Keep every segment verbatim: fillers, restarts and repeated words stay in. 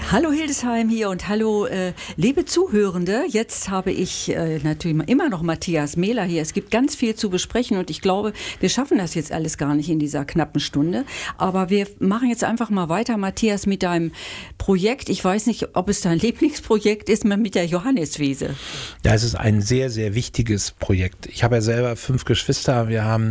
Hallo Hildesheim hier und hallo äh, liebe Zuhörende. Jetzt habe ich äh, natürlich immer noch Matthias Mehler hier. Es gibt ganz viel zu besprechen und ich glaube, wir schaffen das jetzt alles gar nicht in dieser knappen Stunde. Aber wir machen jetzt einfach mal weiter, Matthias, mit deinem Projekt. Ich weiß nicht, ob es dein Lieblingsprojekt ist, mit der Johanniswiese. Ja, es ist ein sehr, sehr wichtiges Projekt. Ich habe ja selber fünf Geschwister. Wir haben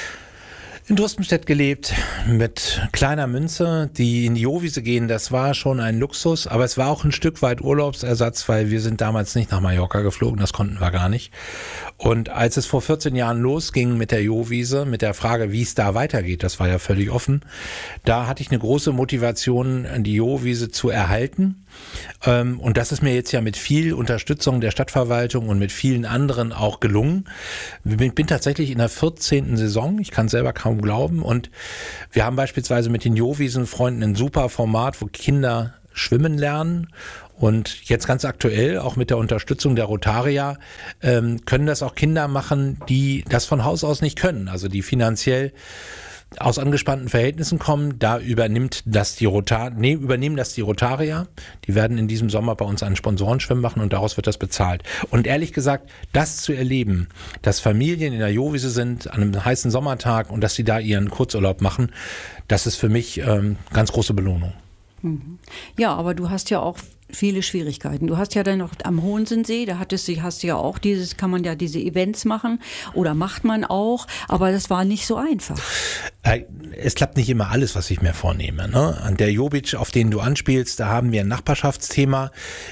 in Drostenstedt gelebt, mit kleiner Münze, die in die Jowiese gehen, das war schon ein Luxus, aber es war auch ein Stück weit Urlaubsersatz, weil wir sind damals nicht nach Mallorca geflogen, das konnten wir gar nicht. Und als es vor vierzehn Jahren losging mit der Jowiese, mit der Frage, wie es da weitergeht, das war ja völlig offen, da hatte ich eine große Motivation, die Jowiese zu erhalten. Und das ist mir jetzt ja mit viel Unterstützung der Stadtverwaltung und mit vielen anderen auch gelungen. Ich bin tatsächlich in der vierzehnten Saison, ich kann selber kaum glauben, und wir haben beispielsweise mit den Jowiesen-Freunden ein super Format, wo Kinder schwimmen lernen. Und jetzt ganz aktuell, auch mit der Unterstützung der Rotaria, ähm, können das auch Kinder machen, die das von Haus aus nicht können, also die finanziell aus angespannten Verhältnissen kommen. Da übernimmt das die Rotar- nee, übernehmen das die Rotaria. Die werden in diesem Sommer bei uns einen Sponsorenschwimmen machen und daraus wird das bezahlt. Und ehrlich gesagt, das zu erleben, dass Familien in der Jowiese sind an einem heißen Sommertag und dass sie da ihren Kurzurlaub machen, das ist für mich ähm, ganz große Belohnung. Ja, aber du hast ja auch viele Schwierigkeiten. Du hast ja dann noch am Hohensensee, da hattest du, hast du ja auch dieses, kann man ja diese Events machen oder macht man auch, aber das war nicht so einfach. Es klappt nicht immer alles, was ich mir vornehme. Ne? An der Jobic, auf den du anspielst, da haben wir ein Nachbarschaftsthema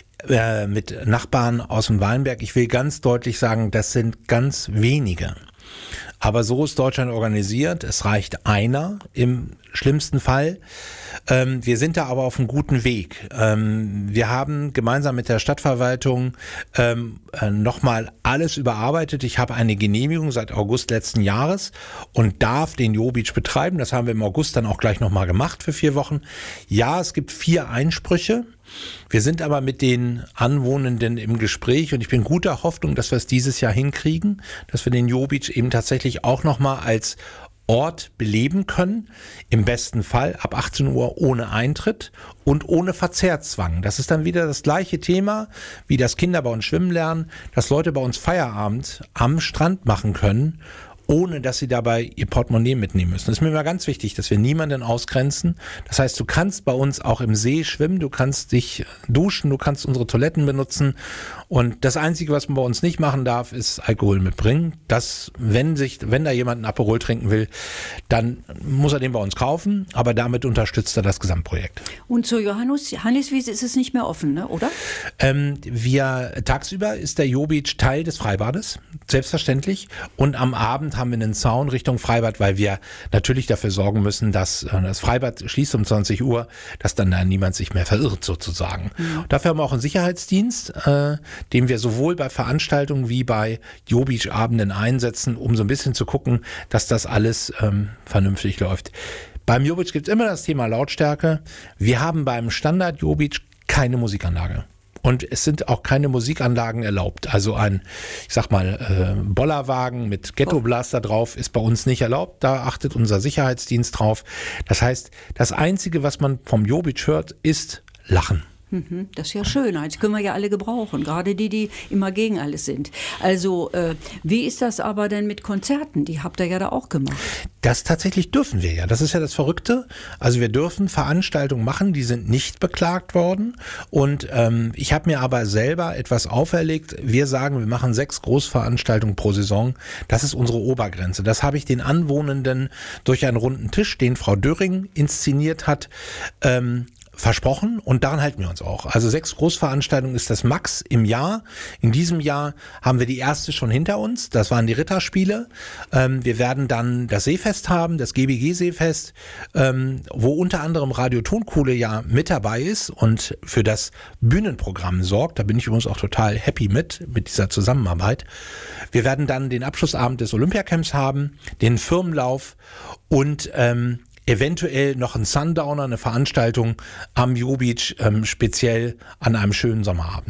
äh, mit Nachbarn aus dem Weinberg. Ich will ganz deutlich sagen, das sind ganz wenige. Aber so ist Deutschland organisiert. Es reicht einer im schlimmsten Fall. Ähm, wir sind da aber auf einem guten Weg. Ähm, wir haben gemeinsam mit der Stadtverwaltung ähm, äh, nochmal alles überarbeitet. Ich habe eine Genehmigung seit August letzten Jahres und darf den Jobic betreiben. Das haben wir im August dann auch gleich nochmal gemacht für vier Wochen. Ja, es gibt vier Einsprüche. Wir sind aber mit den Anwohnenden im Gespräch und ich bin guter Hoffnung, dass wir es dieses Jahr hinkriegen, dass wir den Jobic eben tatsächlich auch nochmal als Ort beleben können, im besten Fall ab achtzehn Uhr ohne Eintritt und ohne Verzehrzwang. Das ist dann wieder das gleiche Thema, wie das Kinder bei uns schwimmen lernen, dass Leute bei uns Feierabend am Strand machen können, ohne dass sie dabei ihr Portemonnaie mitnehmen müssen. Das ist mir immer ganz wichtig, dass wir niemanden ausgrenzen. Das heißt, du kannst bei uns auch im See schwimmen, du kannst dich duschen, du kannst unsere Toiletten benutzen. Und das Einzige, was man bei uns nicht machen darf, ist Alkohol mitbringen. Das, wenn sich, wenn da jemand einen Aperol trinken will, dann muss er den bei uns kaufen, aber damit unterstützt er das Gesamtprojekt. Und zur Johanniswiese ist es nicht mehr offen, ne? Oder? Ähm, wir, tagsüber ist der Jobic Teil des Freibades, selbstverständlich. Und am Abend haben wir einen Zaun Richtung Freibad, weil wir natürlich dafür sorgen müssen, dass äh, das Freibad schließt um zwanzig Uhr, dass dann da niemand sich mehr verirrt sozusagen. Mhm. Dafür haben wir auch einen Sicherheitsdienst, äh, den wir sowohl bei Veranstaltungen wie bei Jobic-Abenden einsetzen, um so ein bisschen zu gucken, dass das alles ähm, vernünftig läuft. Beim Jobic gibt es immer das Thema Lautstärke. Wir haben beim Standard Jobic keine Musikanlage. Und es sind auch keine Musikanlagen erlaubt. Also ein, ich sag mal, äh, Bollerwagen mit Ghetto-Blaster drauf ist bei uns nicht erlaubt. Da achtet unser Sicherheitsdienst drauf. Das heißt, das Einzige, was man vom Jobic hört, ist Lachen. Das ist ja schön, das können wir ja alle gebrauchen, gerade die, die immer gegen alles sind. Also äh, wie ist das aber denn mit Konzerten? Die habt ihr ja da auch gemacht. Das tatsächlich dürfen wir ja, das ist ja das Verrückte. Also wir dürfen Veranstaltungen machen, die sind nicht beklagt worden. Und ähm, ich habe mir aber selber etwas auferlegt. Wir sagen, wir machen sechs Großveranstaltungen pro Saison. Das ist unsere Obergrenze. Das habe ich den Anwohnenden durch einen runden Tisch, den Frau Döring inszeniert hat, ähm, versprochen und daran halten wir uns auch. Also sechs Großveranstaltungen ist das Max im Jahr. In diesem Jahr haben wir die erste schon hinter uns. Das waren die Ritterspiele. Ähm, wir werden dann das Seefest haben, das G B G-Seefest, ähm, wo unter anderem Radio Tonkuhle ja mit dabei ist und für das Bühnenprogramm sorgt. Da bin ich übrigens auch total happy mit, mit dieser Zusammenarbeit. Wir werden dann den Abschlussabend des Olympiacamps haben, den Firmenlauf und ähm, eventuell noch ein Sundowner, eine Veranstaltung am Jobic, ähm, speziell an einem schönen Sommerabend.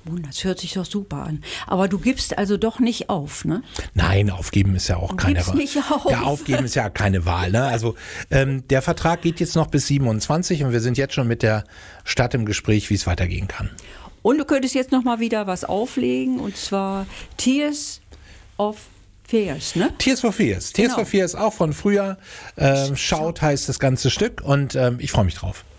Das hört sich doch super an. Aber du gibst also doch nicht auf, ne? Nein, aufgeben ist ja auch Du keine gibst Wahl. nicht auf. Ja, aufgeben ist ja keine Wahl. Ne? Also ähm, der Vertrag geht jetzt noch bis siebenundzwanzig und wir sind jetzt schon mit der Stadt im Gespräch, wie es weitergehen kann. Und du könntest jetzt noch mal wieder was auflegen, und zwar Tears of Fears, ne? Tears for Fears. Tears Genau. for Fears auch von früher. Ähm, Schaut heißt das ganze Stück und ähm, ich freue mich drauf.